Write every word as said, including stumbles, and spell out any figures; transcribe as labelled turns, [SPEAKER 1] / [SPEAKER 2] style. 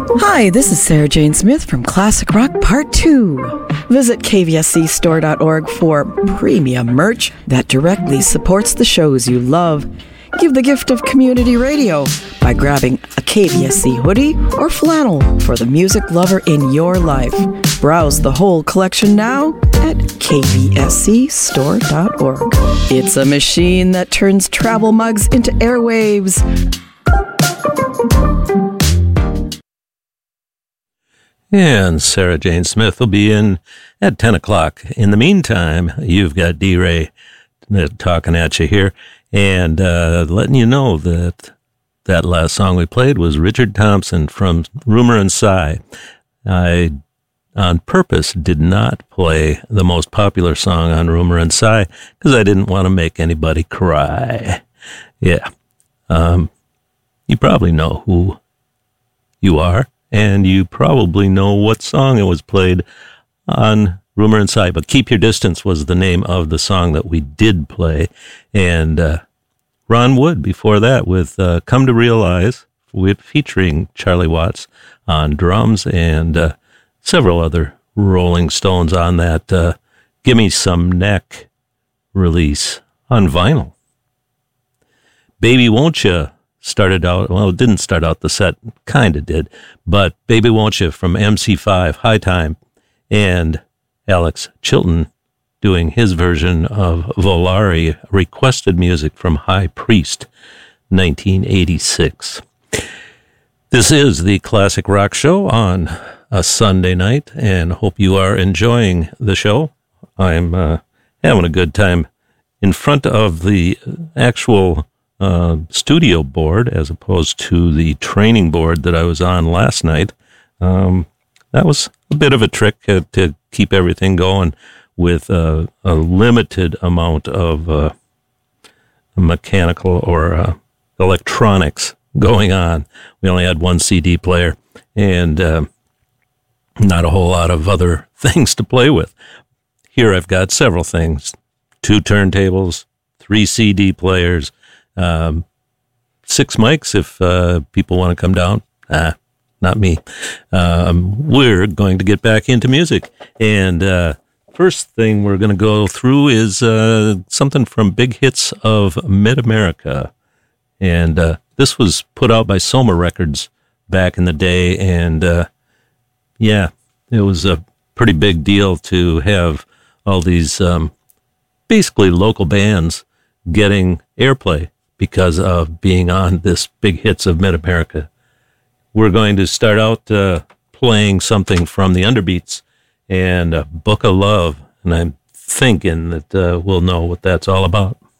[SPEAKER 1] Hi, this is Sarah Jane Smith from Classic Rock Part two. Visit k v s c store dot org for premium merch that directly supports the shows you love. Give the gift of community radio by grabbing a K V S C hoodie or flannel for the music lover in your life. Browse the whole collection now at k v s c store dot org. It's a machine that turns travel mugs into airwaves.
[SPEAKER 2] And Sarah Jane Smith will be in at ten o'clock. In the meantime, you've got D-Ray talking at you here and uh, letting you know that that last song we played was Richard Thompson from Rumor and Sigh. I, on purpose, did not play the most popular song on Rumor and Sigh because I didn't want to make anybody cry. Yeah. Um, you probably know who you are. And you probably know what song it was played on Rumor and Sigh. But Keep Your Distance was the name of the song that we did play. And uh, Ron Wood before that with uh, Come to Realize, with featuring Charlie Watts on drums and uh, several other Rolling Stones on that uh, Gimme Some Neck release on vinyl. Baby Won't Ya started out, well, it didn't start out the set, kind of did, but Baby Won't Ya from M C five, High Time, and Alex Chilton doing his version of Volare, requested music from High Priest, nineteen eighty-six. This is the Classic Rock Show on a Sunday night, and hope you are enjoying the show. I'm uh, having a good time in front of the actual Uh, studio board as opposed to the training board that I was on last night. Um, that was a bit of a trick uh, to keep everything going with uh, a limited amount of uh, mechanical or uh, electronics going on. We only had one C D player and uh, not a whole lot of other things to play with. Here I've got several things. Two turntables, three C D players, Um, six mics if uh, people want to come down. Ah, not me. Um, we're going to get back into music. And uh, first thing we're going to go through is uh, something from Big Hits of Mid-America. And uh, this was put out by Soma Records back in the day. And uh, yeah, it was a pretty big deal to have all these um, basically local bands getting airplay because of being on this Big Hits of Mid-America. We're going to start out uh, playing something from the Underbeats and uh, Book of Love, and I'm thinking that uh, we'll know what that's all about.